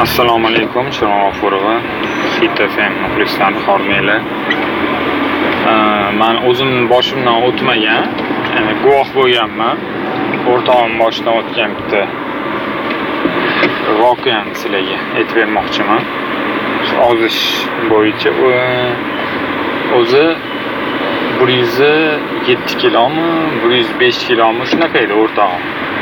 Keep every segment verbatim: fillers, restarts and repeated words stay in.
Assalomu alaykum, Shiron G'ofurova, Hit F M muxlislari hormanglar. Men o'zim boshimdan o'tmagan, ya'ni guvoh bo'lganman. O'rtog'im boshidan o'tgan bitta voqeani sizlarga aytib bermoqchiman. Ozish bo'yicha o'zi bir yuz yetti kilomi, bir yuz besh kilomi shunaqa edi o'rtog'im.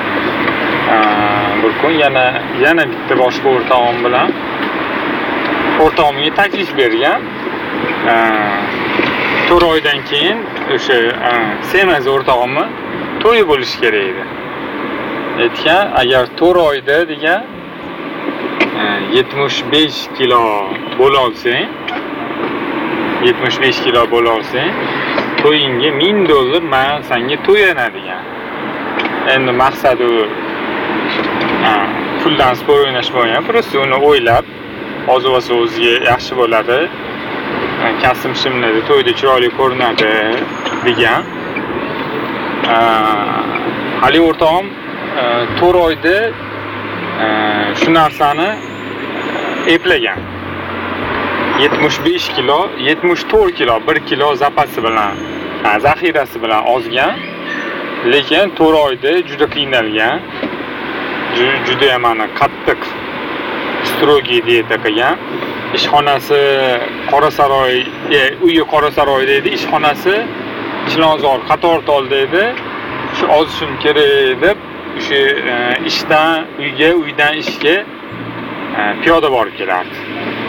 Bir kun yana yana bitta boshqa o'rtog'im bilan o'rtog'imga taklif bergan. to'rt oydan keyin o'sha Semaz o'rtog'imni to'yi bo'lishi kerak edi. Aytgan, agar to'rt oyda degan yetmish besh kilo bo'la olsang, yetmish besh kilo bo'la olsang, to'yingga ming dollar men senga to'yaman degan. Endi maqsad u puldan spor o'ynash bo'lgan, просто uni o'ylab, oziq o'ziga yaxshi bo'ladi, kasb shimladi, to'yda chiroyli ko'rinadi degan. Hali o'rtog'im to'rt oyda shu narsani eplagan. yetmish besh kilo, yetmish to'rt kilo, bir kilo zapasi bilan, zaxirasi bilan ozgan, lekin to'rt oyda juda qiynalgan. Juda ham ana qattiq strogiy dieta qilgan. Ishxonasi Qorasaroy, uyi Qorasaroyda edi, ishxonasi Chilonzor Qatortolda edi. Shu ozishim kerak deb o'sha ishdan uyga, uydan ishga piyoda borib kelardi.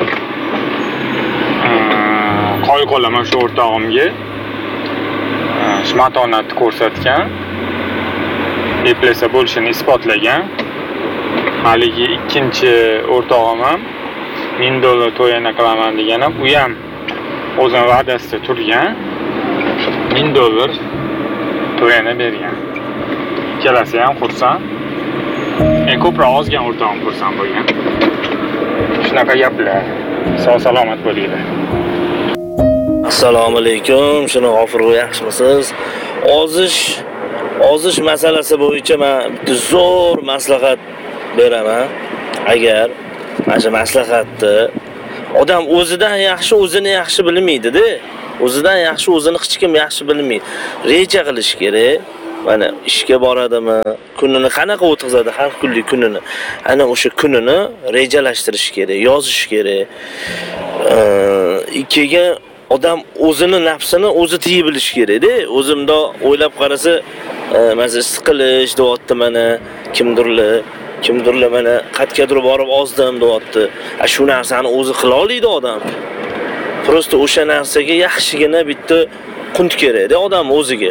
Qo'y qolaman shu o'rtog'imga matonatni ko'rsatgan, eplasa bo'lishini isbotlagan. Haligi ikkinchi o'rtog'im ham ming dollar to'yana qilaman degan ham, u ham o'zini va'dasida turgan, ming dollar to'yana bergan. Ikkalasi ham xursand. Men ko'proq ozgan o'rtog'im xursand bo'lgan. Shunaqa gaplar. Sog' salomat bo'linglar. Assalomu alaykum, Shiron G'ofurova, yaxshimisiz? Ozish, ozish masalasi bo'yicha men bitta zo'r maslahat beraman. Agar mana shu maslahatni odam o'zidan yaxshi o'zini yaxshi bilmaydi-da. O'zidan yaxshi o'zini hech kim yaxshi bilmaydi. Reja qilish kerak. Mana ishga boradimi, kunini qanaqa o'tkazadi, har kunlik kunini. Ana o'sha kunini rejalashtirish kerak, yozish kerak. Ikkiga odam o'zini nafsini o'zi tiyib bilish kerak-da. O'zimda o'ylab qarasa, masalan, siqilish deyapti mana, kimdirlar, kimdirlar mana qatgadir borib ozdim deyapti. Shu narsani o'zi qila oladi odam. Prosta o'sha narsaga yaxshigina bitta qunt kerak-da odam o'ziga.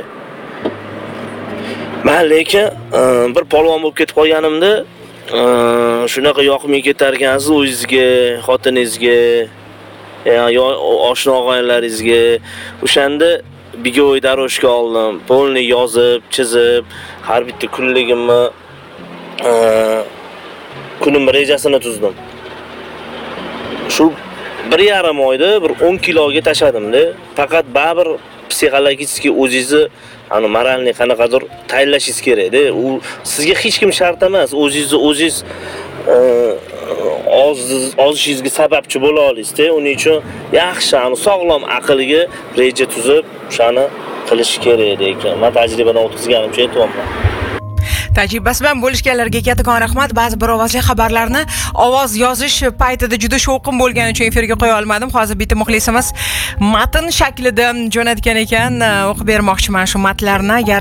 Men lekin bir polvon bo'lib ketib qolganimda, shunaqa yoqmay ketar ekansiz o'zingizga, xotiningizga, yo oshna og'aylaringizga. O'shanda bigoy daroshka oldim, polni yozib, chizib, har bitta kunligimni kunim rejasini tuzdim. Shu bir yarim oyda bir o'n kiloga tashadim-da. Faqat baribir psixologik o'zingizni ana moralni qanaqadir tayinlashingiz kerak-da. U sizga hech kim shart emas. O'zingizni o'zingiz oz ozishingizga sababchi bo'la olasiz-da. Uning uchun yaxshi, ana sog'lom aqlga reja tuzib, o'shani qilish kerak ekan. Men tajribadan o'tkazganimcha aytyapman. Tajribasi bilan bo'lishganlarga kattakon rahmat. Ba'zi bir ovozli xabarlarni ovoz yozish paytida juda shovqin bo'lgani uchun efirga qo'ya olmadim. Hozir bitta muxlisimiz matn shaklida jo'natgan ekan. O'qib bermoqchiman shu matlarni agar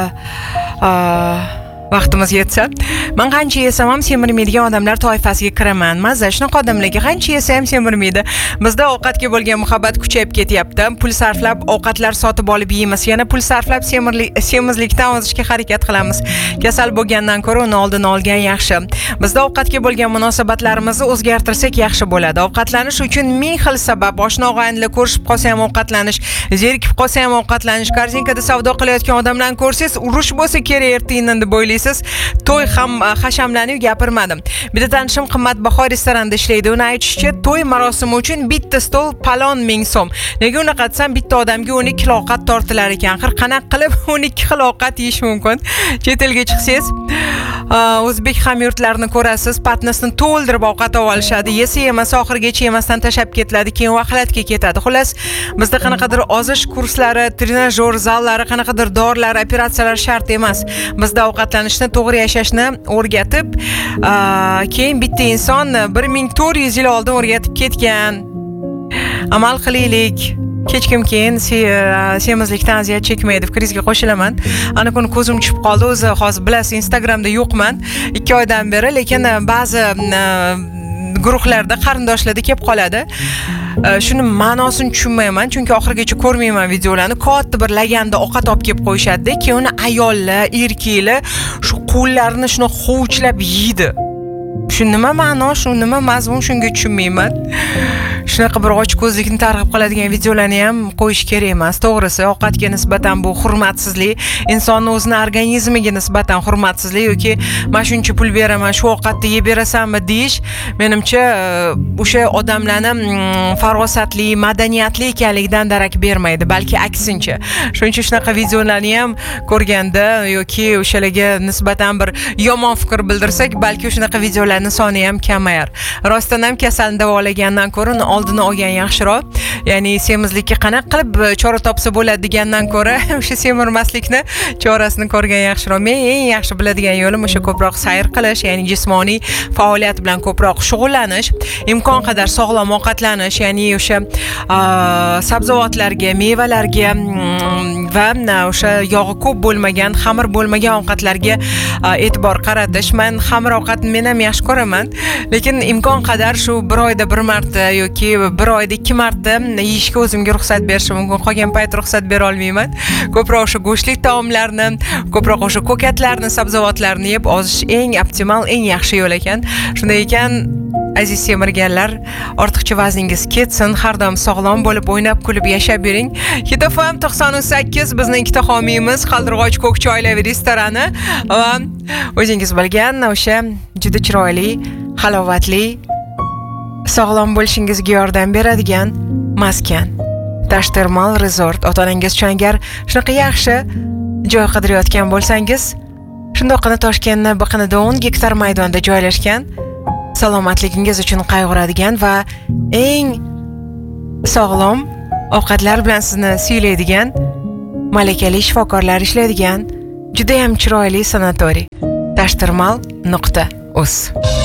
vaqtimiz yetsa. Men qancha yesam ham semirmaydigan odamlar toifasiga kiraman. Mazza shunaqa odamlarga qancha yesam ham semirmaydi. Bizda ovqatga bo'lgan muhabbat kuchayib ketyapti. Pul sarflab ovqatlar sotib olib yeymiz. Yana pul sarflab semizlikdan ozishga harakat qilamiz. Kasal bo'lgandan ko'ra uni oldini olgan yaxshi. Bizda ovqatga bo'lgan munosabatlarimizni o'zgartirsak yaxshi bo'ladi. Ovqatlanish uchun ming xil sabab. Oshna og'aynilar ko'rishib qolsa ham ovqatlanish, zerikib qolsa ham ovqatlanish. Korzinkada savdo qilayotgan odamlarni ko'rsangiz, urush bo'lsa kerak erta-indin deb o'ylaysiz. deysiz, to'y ham hashamlanib gapirmadim. Bitta tanishim qimmatbaho restoranda ishlaydi. Uni aytishicha, to'y marosimi uchun bitta stol palon ming so'm. Nega unaqa desam, bitta odamga o'n ikki xil ovqat tortilar ekan. Axir qanaqa qilib o'n ikki xil ovqat yeyish mumkin? Chet elga chiqsangiz, o'zbek hamyurtlarini ko'rasiz, patnisni to'ldirib ovqat olishadi. Yesa yemasa oxirigacha yemasdan tashab ketiladi, keyin vaqtga ketadi. Xullas, bizda qanaqadir ozish kurslari, trenajyor zallari, qanaqadir dorilar, operatsiyalar shart emas. Bizda ovqatlanishni, to'g'ri yashashni o'rgatib, keyin bitta inson bir ming to'rt yuz yil oldin o'rgatib ketgan. Amal qilaylik. Hech kim keyin semizlikdan aziyat chekmaydi. Fikringizga qo'shilaman. Ana kuni ko'zim tushib qoldi. O'zi hozir bilasiz, Instagramda yo'qman ikki oydan beri, lekin ba'zi guruhlarda qarindoshlarda kelib qoladi. Shuni ma'nosini tushunmayman, chunki oxirigacha ko'rmayman videolarni. Katta bir laganda ovqat olib kelib qo'yishadi, keyin uni ayollar, erkaklar shu qo'llarini shuni hovuchlab yeydi. Shu nima ma'no, shu nima mazmun, shunga tushunmayman. Shunaqa bir ochko'zlikni targ'ib qiladigan videolarni ham qo'yish kerak emas. To'g'risi, ovqatga nisbatan bu hurmatsizlik, insonning o'zining organizmiga nisbatan hurmatsizlik yoki "Men shuncha pul beraman, shu ovqatni yeb berasanmi?" deyish, menimcha o'sha odamlarning farosatli, madaniyatli ekanligidan darak bermaydi, balki aksincha. Shuning uchun shunaqa videolarni ham ko'rganda yoki o'shalarga nisbatan bir yomon fikr bildirsak, balki shunaqa videolarning soni ham kamayar. Rostdan ham kasalni davolagandan ko'ra oldini olgan yaxshiroq. Ya'ni semizlikka qanaqa qilib chora topsa bo'ladi degandan ko'ra, o'sha semirmaslikni chorasini ko'rgan yaxshiroq. Men eng yaxshi biladigan yo'lim o'sha ko'proq sayr qilish, ya'ni jismoniy faoliyat bilan ko'proq shug'ullanish, imkon qadar sog'lom ovqatlanish, ya'ni o'sha sabzavotlarga, mevalarga va o'sha yog'i ko'p bo'lmagan, xamir bo'lmagan ovqatlarga e'tibor qaratish. Men xamir ovqatni men ham yaxshi ko'raman, lekin imkon qadar shu bir oyda bir marta yoki bir oyda ikki marta yeyishga o'zimga ruxsat berishim mumkin. Qolgan payt ruxsat bera olmayman. Ko'proq o'sha go'shtli taomlarni, ko'proq o'sha ko'katlarni, sabzavotlarni yeb ozish eng optimal, eng yaxshi yo'l ekan. Shunday ekan, aziz semirganlar, ortiqcha vazningiz ketsin, har doim sog'lom bo'lib, o'ynab kulib yashab yuring. Hit F M to'qson sakkiz bizning ikkita homiyimiz Qaldirg'och Ko'k choylar restorani va o'zingiz bilgan o'sha juda chiroyli, halovatli, sog'lom bo'lishingizga yordam beradigan maskan Tashtermal Resort. Ota-onangiz uchun agar shunaqa yaxshi joy qidirayotgan bo'lsangiz, shundoqqina Toshkentning biqinida o'n gektar maydonda joylashgan, salomatligingiz uchun qayg'uradigan va eng sog'lom ovqatlar bilan sizni siylaydigan malakali shifokorlar ishlaydigan juda ham chiroyli sanatoriy Tashtermal nuqta uz.